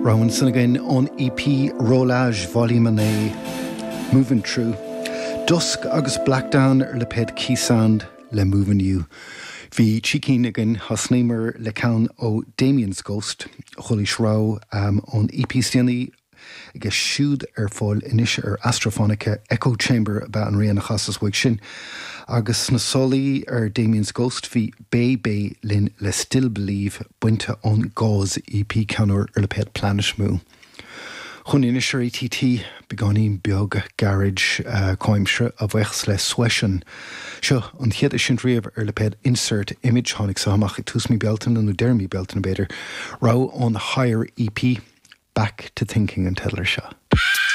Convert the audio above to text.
Rowan again on EP Rollage Volume A, Moving Through. Dusk agus Blackdown le ped Keysand le Moving You. Bhí Chicín again hasnémer le count o Damien's Ghost, Holy Shrow on EP Stianny, agus siúd fáil inis Astrophonica Echo Chamber about an rian chasas wig sin. Agus na solaí Damien's Ghost bhí Bay lin le Still Believe buinte on Gauze EP canor le ped Planet Moo. Chun inis ATT beganín beag garage coimsre a bhechs le Swession. Seo an chiad sin riamh le ped insert image hánig sa hamach túsmí beltan an dermí beltan beidir. Rá on higher EP Back to Thinking and Tedler Shaw.